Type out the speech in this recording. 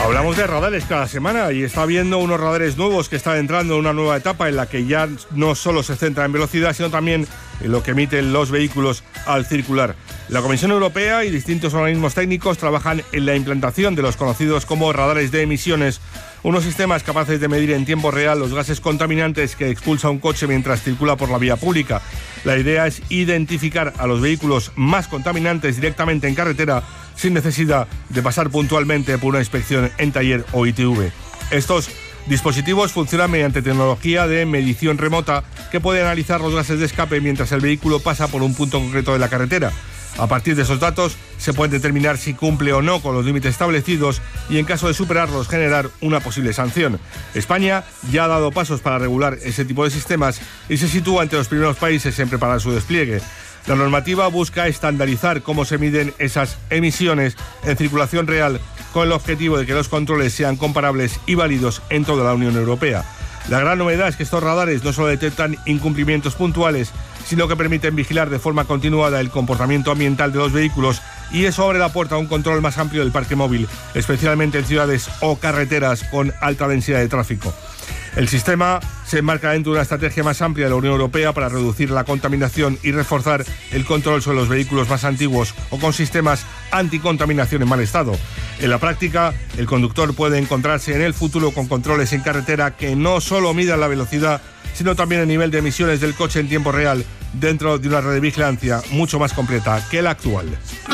Hablamos de radares cada semana y está habiendo unos radares nuevos que están entrando en una nueva etapa en la que ya no solo se centra en velocidad, sino también en lo que emiten los vehículos al circular. La Comisión Europea y distintos organismos técnicos trabajan en la implantación de los conocidos como radares de emisiones, unos sistemas capaces de medir en tiempo real los gases contaminantes que expulsa un coche mientras circula por la vía pública. La idea es identificar a los vehículos más contaminantes directamente en carretera sin necesidad de pasar puntualmente por una inspección en taller o ITV. Estos dispositivos funcionan mediante tecnología de medición remota que puede analizar los gases de escape mientras el vehículo pasa por un punto concreto de la carretera. A partir de esos datos se puede determinar si cumple o no con los límites establecidos y, en caso de superarlos, generar una posible sanción. España ya ha dado pasos para regular ese tipo de sistemas y se sitúa entre los primeros países en preparar su despliegue. La normativa busca estandarizar cómo se miden esas emisiones en circulación real con el objetivo de que los controles sean comparables y válidos en toda la Unión Europea. La gran novedad es que estos radares no solo detectan incumplimientos puntuales, sino que permiten vigilar de forma continuada el comportamiento ambiental de los vehículos, y eso abre la puerta a un control más amplio del parque móvil, especialmente en ciudades o carreteras con alta densidad de tráfico. El sistema se enmarca dentro de una estrategia más amplia de la Unión Europea para reducir la contaminación y reforzar el control sobre los vehículos más antiguos o con sistemas anticontaminación en mal estado. En la práctica, el conductor puede encontrarse en el futuro con controles en carretera que no solo midan la velocidad, sino también el nivel de emisiones del coche en tiempo real dentro de una red de vigilancia mucho más completa que la actual.